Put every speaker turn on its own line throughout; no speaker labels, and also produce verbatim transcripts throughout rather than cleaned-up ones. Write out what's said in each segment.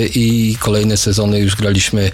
i kolejne sezony już graliśmy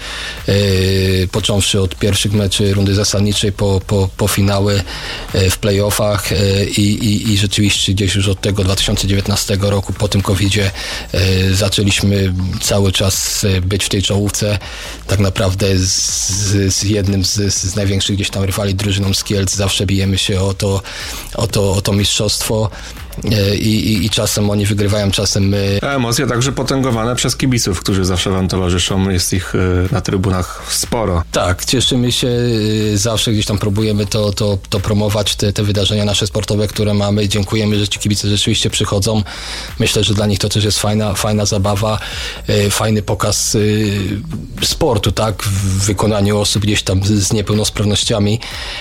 począwszy od pierwszych meczy rundy zasadniczej po, po, po finały w play-offach i, i, i rzeczywiście gdzieś już od tego dwa tysiące dziewiętnastego roku po tym kowidzie zaczęliśmy cały czas być w tej czołówce. Tak naprawdę z, z jednym z, z największych gdzieś tam rywali, drużyną z Kielc, zawsze bijemy się o to, o to, o to mistrzostwo. I, i, i czasem oni wygrywają, czasem my.
A emocje także potęgowane przez kibiców, którzy zawsze wam towarzyszą. Jest ich na trybunach sporo.
Tak, cieszymy się. Zawsze gdzieś tam próbujemy to, to, to promować, te, te wydarzenia nasze sportowe, które mamy. Dziękujemy, że ci kibice rzeczywiście przychodzą. Myślę, że dla nich to też jest fajna, fajna zabawa, fajny pokaz sportu, tak, w wykonaniu osób gdzieś tam z niepełnosprawnościami.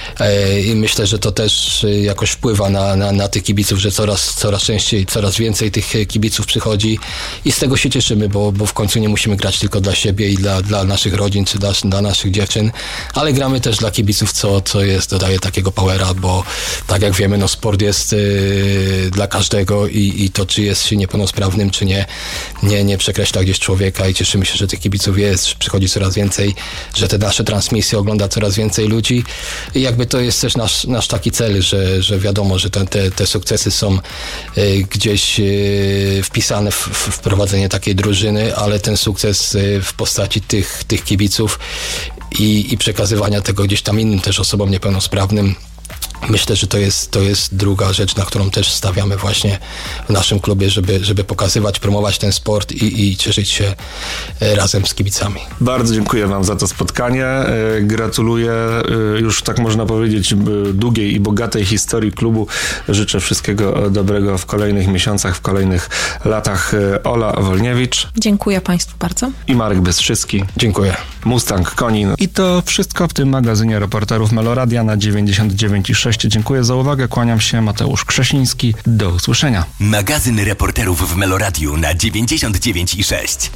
I myślę, że to też jakoś wpływa na, na, na tych kibiców, że coraz coraz częściej, coraz więcej tych kibiców przychodzi i z tego się cieszymy, bo, bo w końcu nie musimy grać tylko dla siebie i dla, dla naszych rodzin, czy dla, dla naszych dziewczyn, ale gramy też dla kibiców, co, co jest, dodaje takiego powera, bo tak jak wiemy, no sport jest yy, dla każdego i, i to, czy jest się niepełnosprawnym, czy nie, nie, nie przekreśla gdzieś człowieka i cieszymy się, że tych kibiców jest, że przychodzi coraz więcej, że te nasze transmisje ogląda coraz więcej ludzi i jakby to jest też nasz, nasz taki cel, że, że wiadomo, że te, te, te sukcesy są gdzieś wpisane w, w prowadzenie takiej drużyny, ale ten sukces w postaci tych, tych kibiców i, i przekazywania tego gdzieś tam innym też osobom niepełnosprawnym. Myślę, że to jest, to jest druga rzecz, na którą też stawiamy właśnie w naszym klubie, żeby, żeby pokazywać, promować ten sport i, i cieszyć się razem z kibicami.
Bardzo dziękuję wam za to spotkanie. Gratuluję już, tak można powiedzieć, długiej i bogatej historii klubu. Życzę wszystkiego dobrego w kolejnych miesiącach, w kolejnych latach. Ola Wolniewicz.
Dziękuję państwu bardzo.
I Marek Bystrzycki.
Dziękuję.
Mustang Konin. I to wszystko w tym magazynie reporterów Meloradia na dziewięćdziesiąt dziewięć i sześć. Dziękuję za uwagę, kłaniam się, Mateusz Krzesiński. Do usłyszenia.
Magazyn reporterów w Meloradiu na dziewięćdziesiąt dziewięć i sześć.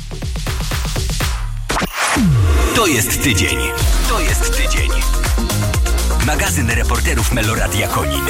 To jest tydzień. To jest tydzień. Magazyn reporterów Meloradia Konin.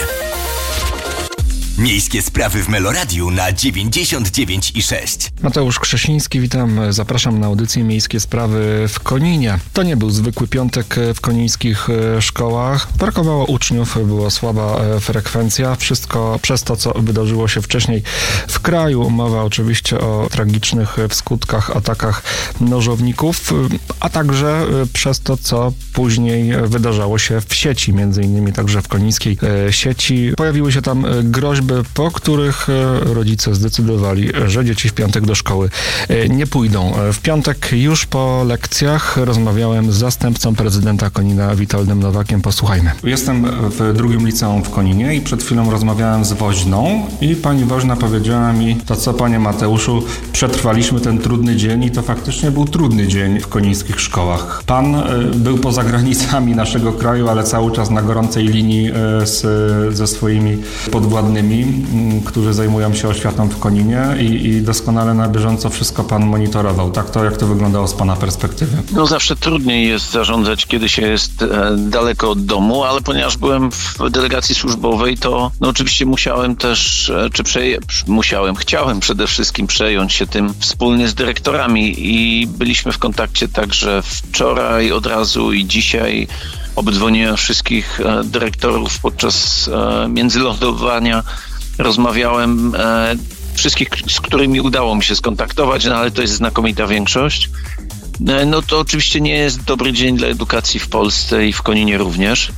Miejskie sprawy w Meloradiu na dziewięćdziesiąt dziewięć i sześć.
Mateusz Krzesiński, witam. Zapraszam na audycję Miejskie Sprawy w Koninie. To nie był zwykły piątek w konińskich szkołach. Brakowało uczniów, była słaba frekwencja. Wszystko przez to, co wydarzyło się wcześniej w kraju. Mowa oczywiście o tragicznych w skutkach atakach nożowników, a także przez to, co później wydarzało się w sieci, między innymi także w konińskiej sieci. Pojawiły się tam groźby, po których rodzice zdecydowali, że dzieci w piątek do szkoły nie pójdą. W piątek już po lekcjach rozmawiałem z zastępcą prezydenta Konina Witoldem Nowakiem. Posłuchajmy. Jestem w drugim liceum w Koninie i przed chwilą rozmawiałem z woźną i pani woźna powiedziała mi: to co, panie Mateuszu, przetrwaliśmy ten trudny dzień i to faktycznie był trudny dzień w konińskich szkołach. Pan był poza granicami naszego kraju, ale cały czas na gorącej linii z, ze swoimi podwładnymi, którzy zajmują się oświatą w Koninie i, i doskonale na bieżąco wszystko pan monitorował. Tak to, jak to wyglądało z pana perspektywy?
No zawsze trudniej jest zarządzać, kiedy się jest e, daleko od domu, ale ponieważ byłem w delegacji służbowej, to no, oczywiście musiałem też, e, czy przeje, musiałem, chciałem przede wszystkim przejąć się tym wspólnie z dyrektorami i byliśmy w kontakcie także wczoraj od razu i dzisiaj. Obdzwoniłem wszystkich e, dyrektorów podczas e, międzylądowania. Rozmawiałem e, wszystkich, z którymi udało mi się skontaktować, no ale to jest znakomita większość. E, no to oczywiście nie jest dobry dzień dla edukacji w Polsce i w Koninie również.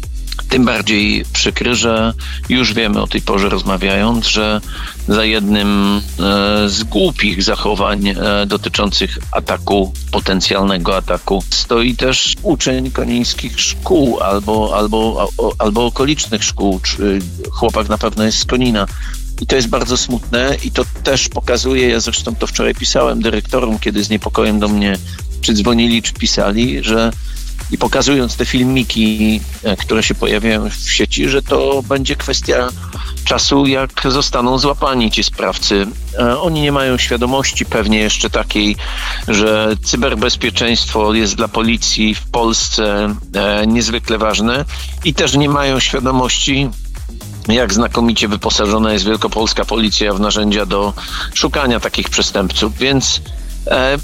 Tym bardziej przykry, że już wiemy o tej porze rozmawiając, że za jednym e, z głupich zachowań e, dotyczących ataku, potencjalnego ataku, stoi też uczeń konińskich szkół albo, albo, o, albo okolicznych szkół. Czy chłopak na pewno jest z Konina. I to jest bardzo smutne i to też pokazuje, ja zresztą to wczoraj pisałem dyrektorom, kiedy z niepokojem do mnie czy dzwonili, czy pisali, że i pokazując te filmiki, które się pojawiają w sieci, że to będzie kwestia czasu, jak zostaną złapani ci sprawcy. Oni nie mają świadomości pewnie jeszcze takiej, że cyberbezpieczeństwo jest dla policji w Polsce niezwykle ważne i też nie mają świadomości, jak znakomicie wyposażona jest wielkopolska policja w narzędzia do szukania takich przestępców, więc